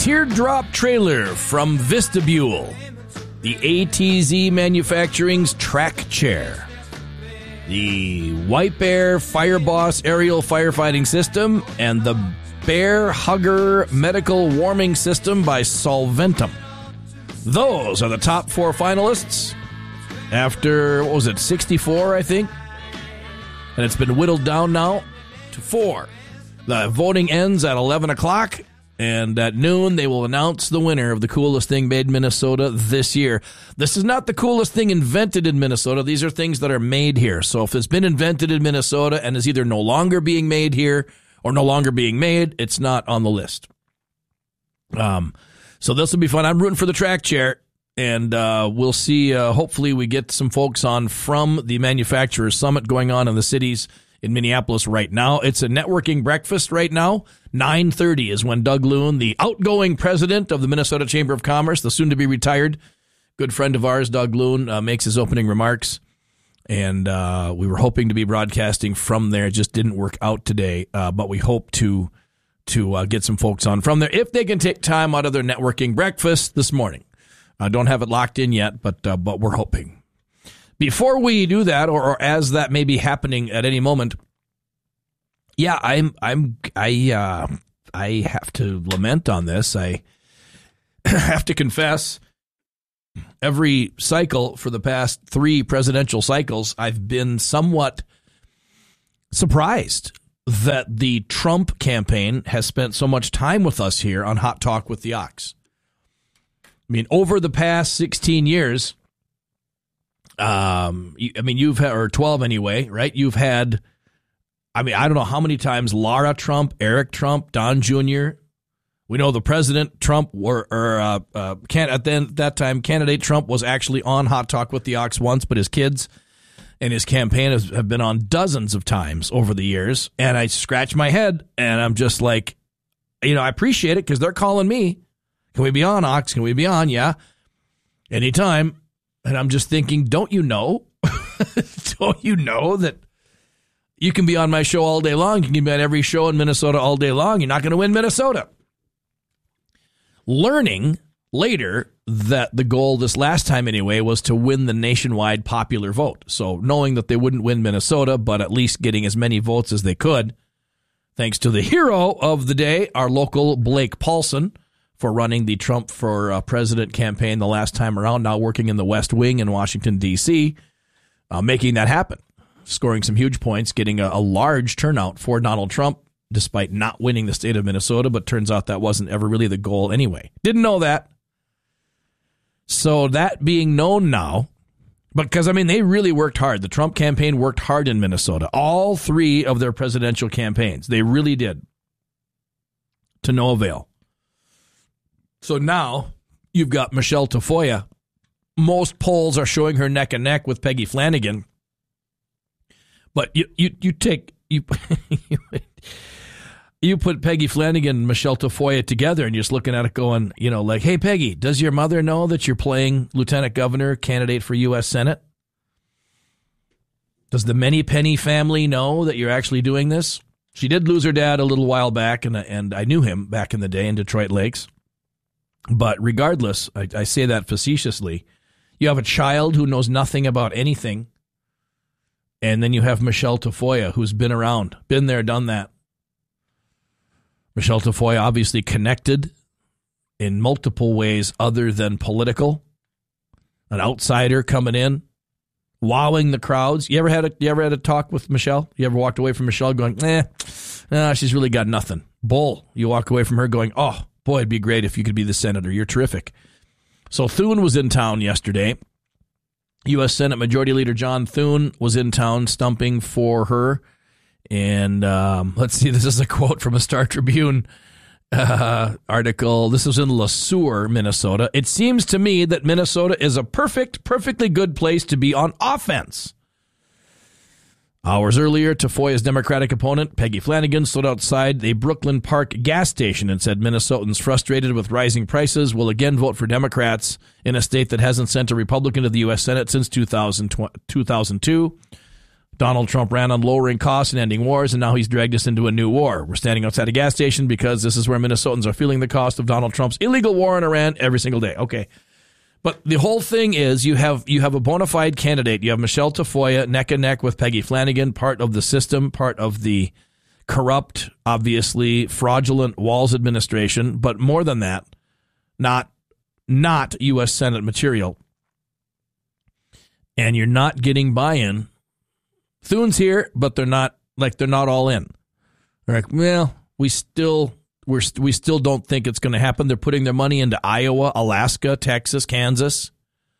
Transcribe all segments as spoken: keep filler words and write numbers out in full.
teardrop trailer from Vistabule, the A T Z Manufacturing's track chair, the Wipe Air Fireboss aerial firefighting system, and the Bear Hugger medical warming system by Solventum. Those are the top four finalists after, what was it, sixty-four, I think? And it's been whittled down now to four. The voting ends at eleven o'clock, and at noon they will announce the winner of the coolest thing made in Minnesota this year. This is not the coolest thing invented in Minnesota. These are things that are made here. So if it's been invented in Minnesota and is either no longer being made here or no longer being made, it's not on the list. Um, so this will be fun. I'm rooting for the track chair, and uh, we'll see. Uh, hopefully we get some folks on from the Manufacturers Summit going on in the cities in Minneapolis right now. It's a networking breakfast right now. nine thirty is when Doug Loon, the outgoing president of the Minnesota Chamber of Commerce, the soon-to-be retired good friend of ours, Doug Loon, uh, makes his opening remarks. And uh, we were hoping to be broadcasting from there. It just didn't work out today, uh, but we hope to to uh, get some folks on from there if they can take time out of their networking breakfast this morning. I uh, don't have it locked in yet, but uh, but we're hoping. Before we do that, or, or as that may be happening at any moment, yeah, I'm I'm I uh, I have to lament on this. I have to confess, every cycle for the past three presidential cycles, I've been somewhat surprised that the Trump campaign has spent so much time with us here on Hot Talk with the Ox. I mean, over the past sixteen years, um, I mean, you've had, or twelve anyway, right? You've had, I mean, I don't know how many times Lara Trump, Eric Trump, Don Junior We know the President Trump, or, or uh, uh, can, at then that time, candidate Trump was actually on Hot Talk with the Ox once, but his kids and his campaign has, have been on dozens of times over the years. And I scratch my head, and I'm just like, you know, I appreciate it because they're calling me. Can we be on, Ox? Can we be on? Yeah. Anytime. And I'm just thinking, don't you know? Don't you know that you can be on my show all day long? You can be on every show in Minnesota all day long. You're not going to win Minnesota. Learning later that the goal this last time anyway was to win the nationwide popular vote. So knowing that they wouldn't win Minnesota, but at least getting as many votes as they could, thanks to the hero of the day, our local Blake Paulson, for running the Trump for uh, President campaign the last time around, now working in the West Wing in Washington, D C, uh, making that happen, scoring some huge points, getting a, a large turnout for Donald Trump, despite not winning the state of Minnesota, but turns out that wasn't ever really the goal anyway. Didn't know that. So that being known now, because, I mean, they really worked hard. The Trump campaign worked hard in Minnesota. All three of their presidential campaigns, they really did, to no avail. So now you've got Michelle Tafoya. Most polls are showing her neck and neck with Peggy Flanagan. But you you, you take... you. You put Peggy Flanagan and Michelle Tafoya together, and you're just looking at it going, you know, like, hey, Peggy, does your mother know that you're playing lieutenant governor candidate for U S Senate? Does the Many Penny family know that you're actually doing this? She did lose her dad a little while back, and, and I knew him back in the day in Detroit Lakes. But regardless, I, I say that facetiously, you have a child who knows nothing about anything, and then you have Michelle Tafoya, who's been around, been there, done that. Michelle Tafoya obviously connected in multiple ways other than political. An outsider coming in, wowing the crowds. You ever had a you ever had a talk with Michelle? You ever walked away from Michelle going, eh, nah, she's really got nothing. Bull. You walk away from her going, oh, boy, it'd be great if you could be the senator. You're terrific. So Thune was in town yesterday. U S Senate Majority Leader John Thune was in town stumping for her. And um, let's see, this is a quote from a Star Tribune uh, article. This is in Le Sueur, Minnesota. It seems to me that Minnesota is a perfect, perfectly good place to be on offense. Hours earlier, Tafoya's Democratic opponent, Peggy Flanagan, stood outside a Brooklyn Park gas station and said Minnesotans frustrated with rising prices will again vote for Democrats in a state that hasn't sent a Republican to the U S Senate since two thousand two. Donald Trump ran on lowering costs and ending wars, and now he's dragged us into a new war. We're standing outside a gas station because this is where Minnesotans are feeling the cost of Donald Trump's illegal war in Iran every single day. Okay. But the whole thing is you have you have a bona fide candidate. You have Michelle Tafoya neck and neck with Peggy Flanagan, part of the system, part of the corrupt, obviously fraudulent Walz administration. But more than that, not not U S Senate material. And you're not getting buy-in. Thune's here, but they're not like they're not all in. They're like, well, we still we're we still don't think it's going to happen. They're putting their money into Iowa, Alaska, Texas, Kansas,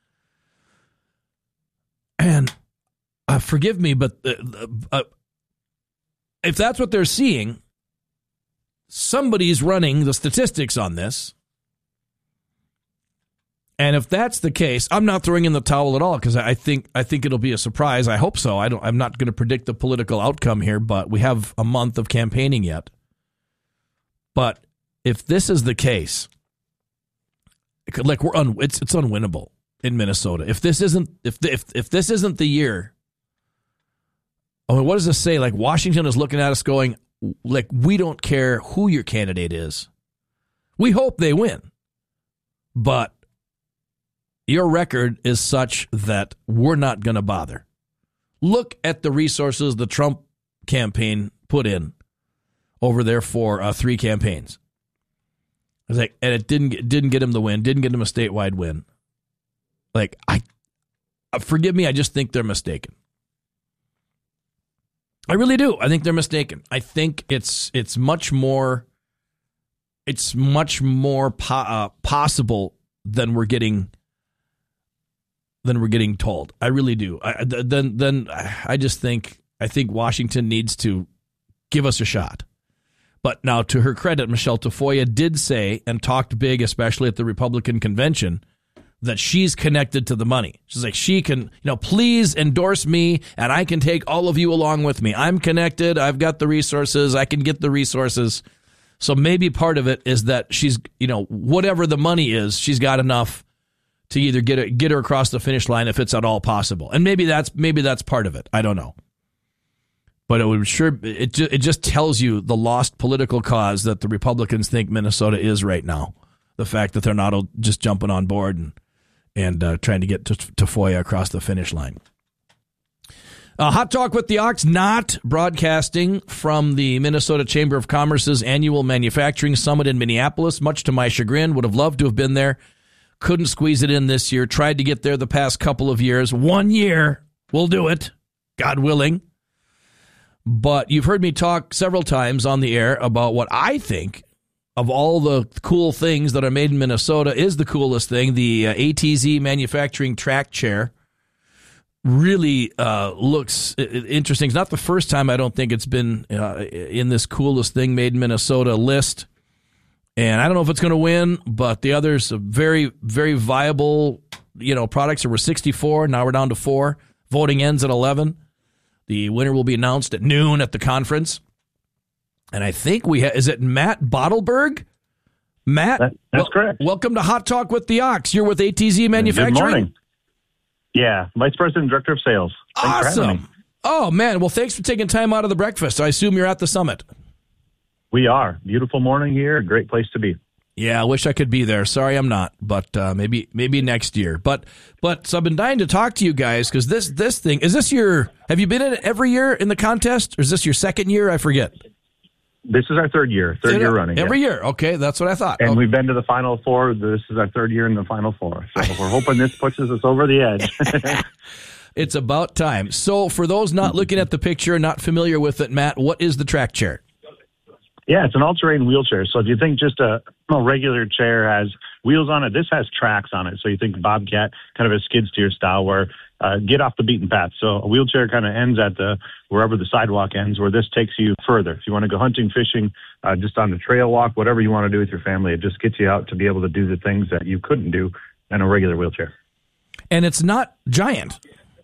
and uh, forgive me, but uh, uh, if that's what they're seeing, somebody's running the statistics on this. And if that's the case, I'm not throwing in the towel at all because I think I think it'll be a surprise. I hope so. I don't. I'm not going to predict the political outcome here, but we have a month of campaigning yet. But if this is the case, it could, like we're un, it's it's unwinnable in Minnesota. If this isn't if if if this isn't the year, I mean, what does this say? Like Washington is looking at us, going, like we don't care who your candidate is. We hope they win, but your record is such that we're not going to bother. Look at the resources the Trump campaign put in over there for uh, three campaigns. I was like, and it didn't get, didn't get him the win, didn't get him a statewide win. Like, I uh, forgive me, I just think they're mistaken. I really do. I think they're mistaken. I think it's it's much more it's much more po- uh, possible than we're getting. Than we're getting told. I really do. I, then, then I just think I think Washington needs to give us a shot. But now, to her credit, Michelle Tafoya did say and talked big, especially at the Republican convention, that she's connected to the money. She's like, she can, you know, please endorse me, and I can take all of you along with me. I'm connected. I've got the resources. I can get the resources. So maybe part of it is that she's, you know, whatever the money is, she's got enough to either get her, get her across the finish line if it's at all possible. And maybe that's maybe that's part of it. I don't know. But it would sure it ju- it just tells you the lost political cause that the Republicans think Minnesota is right now. The fact that they're not just jumping on board and and uh, trying to get to Tafoya across the finish line. Uh, Hot Talk with the Ox, not broadcasting from the Minnesota Chamber of Commerce's annual manufacturing summit in Minneapolis. Much to my chagrin, would have loved to have been there. Couldn't squeeze it in this year. Tried to get there the past couple of years. One year, we'll do it, God willing. But you've heard me talk several times on the air about what I think of all the cool things that are made in Minnesota is the coolest thing. The uh, A T Z manufacturing track chair really uh, looks interesting. It's not the first time I don't think it's been uh, in this coolest thing made in Minnesota list. And I don't know if it's going to win, but the others are very, very viable, you know, products. There were sixty-four. Now we're down to four. Voting ends at eleven. The winner will be announced at noon at the conference. And I think we have, is it Matt Bottleberg? Matt? That, that's well, correct. Welcome to Hot Talk with the Ox. You're with A T Z Manufacturing. Good morning. Yeah, Vice President and Director of Sales. Thanks awesome. Oh, man. Well, thanks for taking time out of the breakfast. I assume you're at the summit. We are. Beautiful morning here. Great place to be. Yeah, I wish I could be there. Sorry, I'm not, but uh, maybe maybe next year. But but so I've been dying to talk to you guys because this this thing is this your have you been in it every year in the contest, or is this your second year? I forget. This is our third year, third year running. Every yeah. year, okay, that's what I thought. And okay. We've been to the Final Four. This is our third year in the Final Four, so we're hoping this pushes us over the edge. It's about time. So for those not looking at the picture, not familiar with it, Matt, what is the track chair? Yeah, it's an all-terrain wheelchair. So if you think just a, a regular chair has wheels on it, this has tracks on it. So you think Bobcat, kind of a skid steer style where uh, get off the beaten path. So a wheelchair kind of ends at the wherever the sidewalk ends, where this takes you further. If you want to go hunting, fishing, uh, just on the trail walk, whatever you want to do with your family, it just gets you out to be able to do the things that you couldn't do in a regular wheelchair. And it's not giant.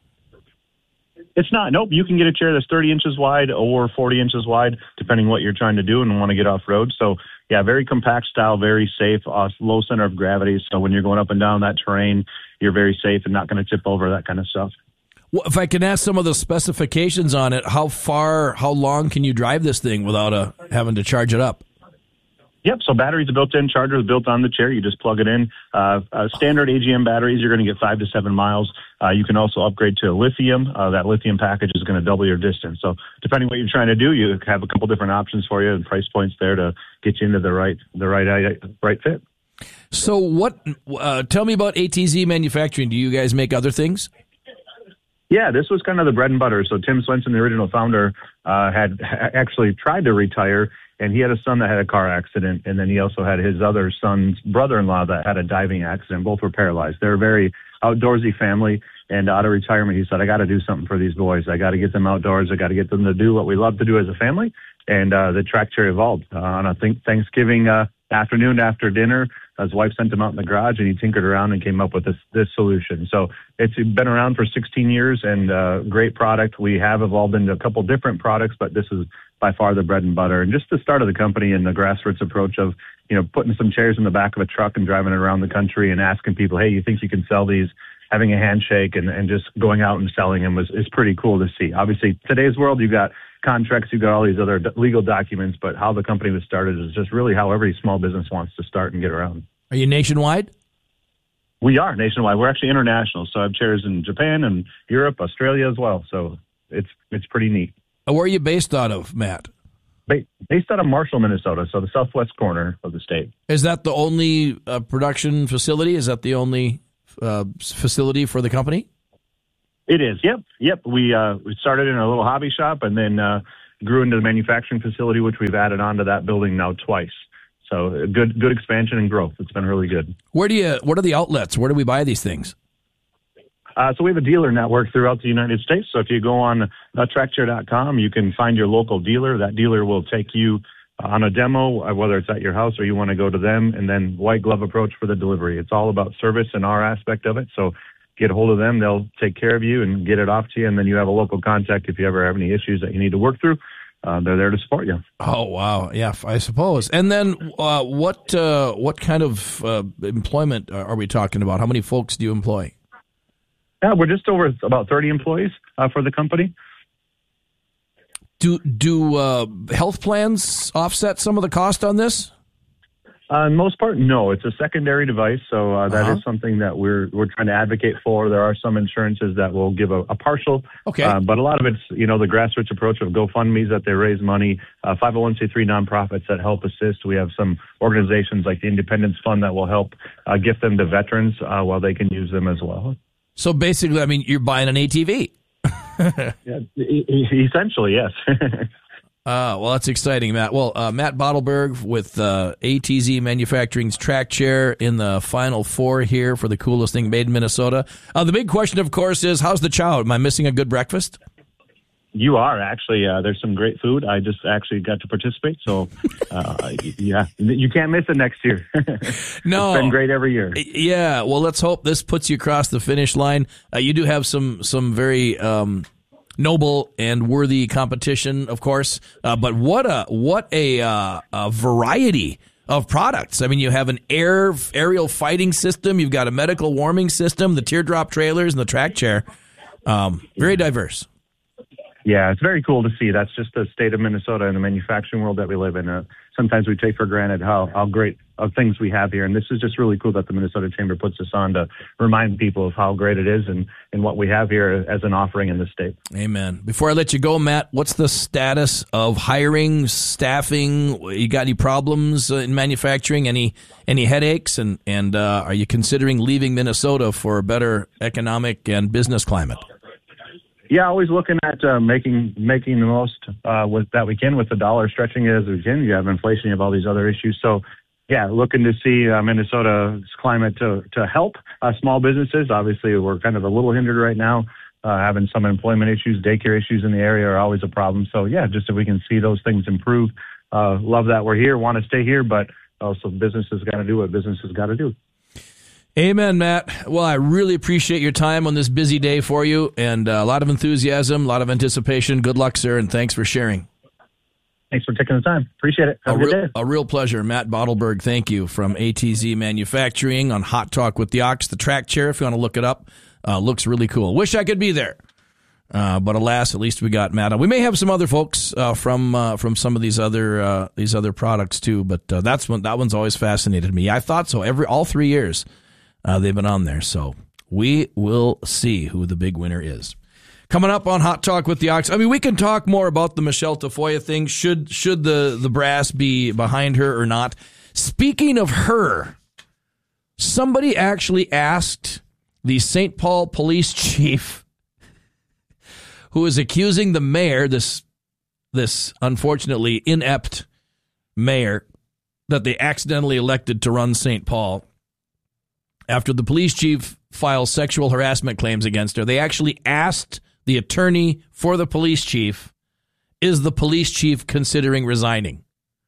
It's not. Nope. You can get a chair that's thirty inches wide or forty inches wide, depending what you're trying to do and want to get off road. So, yeah, very compact style, very safe, uh, low center of gravity. So when you're going up and down that terrain, you're very safe and not going to tip over, that kind of stuff. Well, if I can ask some of the specifications on it, how far, how long can you drive this thing without uh, having to charge it up? Yep, so batteries, a built-in charger is built on the chair. You just plug it in. Uh, uh, standard A G M batteries, you're going to get five to seven miles. Uh, you can also upgrade to lithium. Uh, that lithium package is going to double your distance. So depending what you're trying to do, you have a couple different options for you and price points there to get you into the right the right right fit. So what? Uh, tell me about A T Z Manufacturing. Do you guys make other things? Yeah, this was kind of the bread and butter. So Tim Swenson, the original founder, uh, had ha- actually tried to retire, and he had a son that had a car accident, and then he also had his other son's brother-in-law that had a diving accident. Both were paralyzed. They're a very outdoorsy family, and out of retirement, he said, I got to do something for these boys. I got to get them outdoors. I got to get them to do what we love to do as a family, and uh, the track chair evolved. Uh, on a th- Thanksgiving uh, afternoon after dinner, his wife sent him out in the garage, and he tinkered around and came up with this this solution. So it's been around for sixteen years, and uh, great product. We have evolved into a couple different products, but this is by far the bread and butter. And just the start of the company and the grassroots approach of, you know, putting some chairs in the back of a truck and driving it around the country and asking people, hey, you think you can sell these? Having a handshake and, and just going out and selling them was, is pretty cool to see. Obviously, today's world, you've got contracts, you've got all these other legal documents, but how the company was started is just really how every small business wants to start and get around. Are you nationwide? We are nationwide. We're actually international. So I have chairs in Japan and Europe, Australia as well. So it's it's pretty neat. Where are you based out of, Matt? Ba- based out of Marshall, Minnesota, so the southwest corner of the state. Is that the only uh, production facility? Is that the only uh, facility for the company? It is. Yep. Yep. We uh, we started in a little hobby shop and then uh, grew into the manufacturing facility, which we've added onto that building now twice. So good good expansion and growth. It's been really good. Where do you? What are the outlets? Where do we buy these things? Uh, so we have a dealer network throughout the United States. So if you go on the track chair dot com, you can find your local dealer. That dealer will take you on a demo, whether it's at your house or you want to go to them, and then white glove approach for the delivery. It's all about service and our aspect of it. So get a hold of them. They'll take care of you and get it off to you. And then you have a local contact if you ever have any issues that you need to work through. Uh, they're there to support you. Oh, wow. Yeah, I suppose. And then uh, what uh, what kind of uh, employment are we talking about? How many folks do you employ? Yeah, we're just over about thirty employees uh, for the company. Do do uh, health plans offset some of the cost on this? Uh, in most part, no. It's a secondary device, so uh, that uh-huh. is something that we're we're trying to advocate for. There are some insurances that will give a, a partial, okay, uh, but a lot of it's, you know, the grassroots approach of GoFundMe's that they raise money, uh, five oh one c three nonprofits that help assist. We have some organizations like the Independence Fund that will help uh, gift them to veterans uh, while they can use them as well. So basically, I mean, you're buying an A T V. Yeah, essentially, yes. Uh, well, that's exciting, Matt. Well, uh, Matt Bottleberg with uh, A T Z Manufacturing's track chair in the final four here for the coolest thing made in Minnesota. Uh, the big question, of course, is how's the chow? Am I missing a good breakfast? You are, actually. Uh, there's some great food. I just actually got to participate, so uh, yeah, you can't miss it next year. No. It's been great every year. Yeah, well, let's hope this puts you across the finish line. Uh, you do have some, some very... Um, noble and worthy competition, of course, uh, but what a what a, uh, a variety of products. I mean, you have an air aerial fighting system, you've got a medical warming system, the teardrop trailers, and the track chair. Um, very diverse. Yeah, it's very cool to see. That's just the state of Minnesota and the manufacturing world that we live in. Uh, sometimes we take for granted how, how great of things we have here, and this is just really cool that the Minnesota Chamber puts this on to remind people of how great it is and, and what we have here as an offering in the state. Amen. Before I let you go, Matt, what's the status of hiring, staffing? You got any problems in manufacturing? Any any headaches? And, and uh, are you considering leaving Minnesota for a better economic and business climate? Yeah, always looking at uh, making making the most uh, with that we can with the dollar, stretching it as we can. You have inflation, you have all these other issues. So, yeah, looking to see uh, Minnesota's climate to to help uh, small businesses. Obviously, we're kind of a little hindered right now, uh, having some employment issues, daycare issues in the area are always a problem. So, yeah, just if we can see those things improve. Uh, love that we're here, want to stay here, but also business has got to do what business has got to do. Amen, Matt. Well, I really appreciate your time on this busy day for you, and uh, a lot of enthusiasm, a lot of anticipation. Good luck, sir, and thanks for sharing. Thanks for taking the time. Appreciate it. Have a, a good real, day. A real pleasure. Matt Bottleberg, thank you, from A T Z Manufacturing on Hot Talk with the Ox, the track chair, if you want to look it up. Uh, looks really cool. Wish I could be there. Uh, but alas, at least we got Matt on. We may have some other folks uh, from uh, from some of these other uh, these other products too. But uh, that's one that one's always fascinated me. I thought so. Every all three years uh, they've been on there. So we will see who the big winner is. Coming up on Hot Talk with the Ox. I mean, we can talk more about the Michelle Tafoya thing. Should should the the brass be behind her or not? Speaking of her, somebody actually asked the Saint Paul police chief, who is accusing the mayor, this this unfortunately inept mayor that they accidentally elected to run Saint Paul, after the police chief files sexual harassment claims against her. They actually asked the attorney for the police chief, is the police chief considering resigning?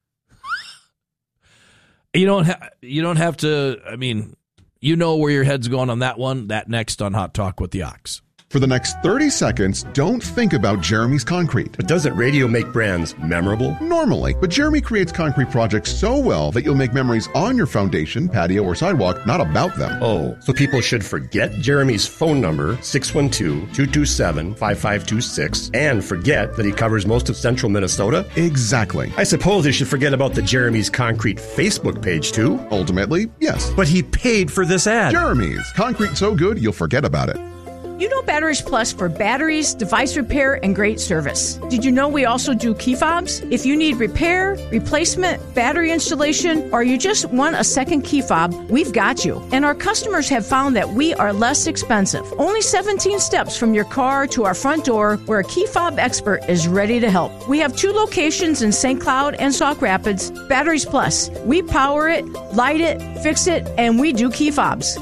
You don't ha- you don't have to, I mean, you know where your head's going on that one. That next on Hot Talk with the Ox. For the next thirty seconds, don't think about Jeremy's Concrete. But doesn't radio make brands memorable? Normally, but Jeremy creates concrete projects so well that you'll make memories on your foundation, patio, or sidewalk, not about them. Oh, so people should forget Jeremy's phone number, six one two, two two seven, five five two six, and forget that he covers most of central Minnesota? Exactly. I suppose they should forget about the Jeremy's Concrete Facebook page, too? Ultimately, yes. But he paid for this ad. Jeremy's Concrete so good, you'll forget about it. You know Batteries Plus for batteries, device repair, and great service. Did you know we also do key fobs? If you need repair, replacement, battery installation, or you just want a second key fob, we've got you. And our customers have found that we are less expensive. Only seventeen steps from your car to our front door, where a key fob expert is ready to help. We have two locations in Saint Cloud and Sauk Rapids. Batteries Plus. We power it, light it, fix it, and we do key fobs.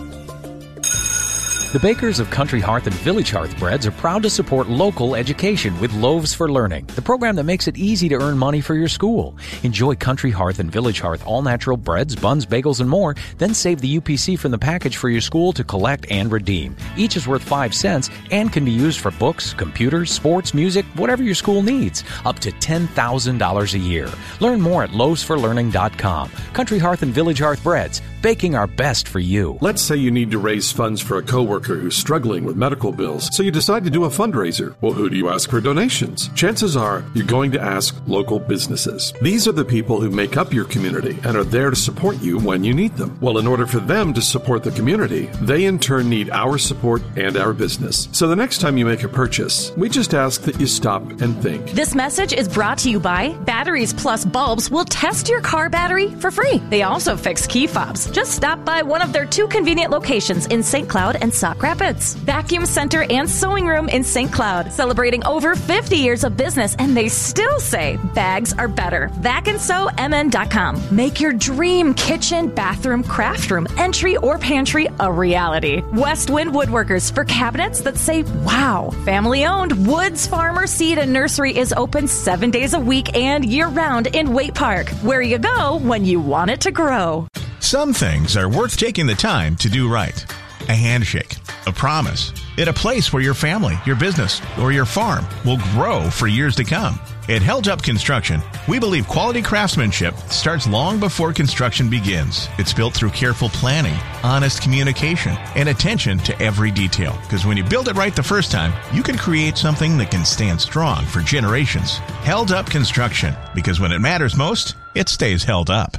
The bakers of Country Hearth and Village Hearth Breads are proud to support local education with Loaves for Learning, the program that makes it easy to earn money for your school. Enjoy Country Hearth and Village Hearth all-natural breads, buns, bagels, and more. Then save the U P C from the package for your school to collect and redeem. Each is worth five cents and can be used for books, computers, sports, music, whatever your school needs. Up to ten thousand dollars a year. Learn more at loaves for learning dot com. Country Hearth and Village Hearth Breads, baking our best for you. Let's say you need to raise funds for a coworker who's struggling with medical bills, so you decide to do a fundraiser. Well, who do you ask for donations? Chances are you're going to ask local businesses. These are the people who make up your community and are there to support you when you need them. Well, in order for them to support the community, they in turn need our support and our business. So the next time you make a purchase, we just ask that you stop and think. This message is brought to you by Batteries Plus Bulbs will test your car battery for free. They also fix key fobs. Just stop by one of their two convenient locations in Saint Cloud and Sauk Rapids. Vacuum Center and Sewing Room in Saint Cloud, celebrating over fifty years of business, and they still say bags are better. vac and sew m n dot com. Make your dream kitchen, bathroom, craft room, entry, or pantry a reality. West Wind Woodworkers for cabinets that say wow. Family owned Woods Farmer Seed and Nursery is open seven days a week and year round in Waite Park, where you go when you want it to grow. Some things are worth taking the time to do right. A handshake, a promise, at a place where your family, your business, or your farm will grow for years to come. At Held Up Construction, we believe quality craftsmanship starts long before construction begins. It's built through careful planning, honest communication, and attention to every detail. Because when you build it right the first time, you can create something that can stand strong for generations. Held Up Construction, because when it matters most, it stays held up.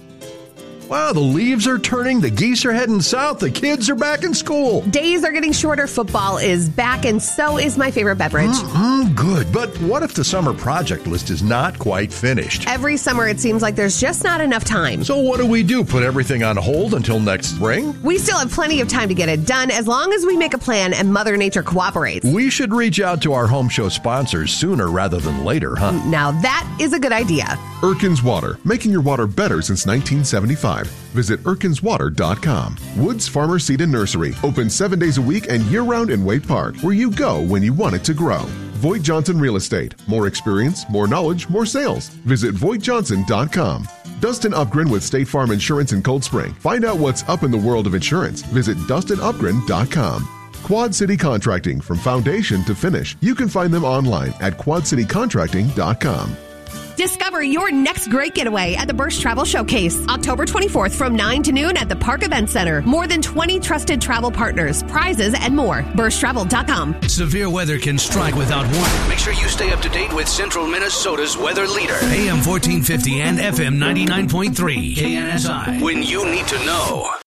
Wow, the leaves are turning, the geese are heading south, the kids are back in school. Days are getting shorter, football is back, and so is my favorite beverage. Mm-hmm, good, but what if the summer project list is not quite finished? Every summer it seems like there's just not enough time. So what do we do, put everything on hold until next spring? We still have plenty of time to get it done as long as we make a plan and Mother Nature cooperates. We should reach out to our home show sponsors sooner rather than later, huh? Now that is a good idea. Erkins Water, making your water better since nineteen seventy-five. Visit erkins water dot com. Woods Farmer Seed and Nursery, open seven days a week and year-round in Waite Park, where you go when you want it to grow. Voigt Johnson Real Estate. More experience, more knowledge, more sales. Visit voigt johnson dot com. Dustin Upgren with State Farm Insurance in Cold Spring. Find out what's up in the world of insurance. Visit dustin upgren dot com. Quad City Contracting, from foundation to finish. You can find them online at quad city contracting dot com. Discover your next great getaway at the Birch Travel Showcase, October twenty-fourth from nine to noon at the Park Event Center. More than twenty trusted travel partners, prizes, and more. birch travel dot com. Severe weather can strike without warning. Make sure you stay up to date with Central Minnesota's weather leader. A M fourteen fifty and F M ninety-nine point three. K N S I. When you need to know.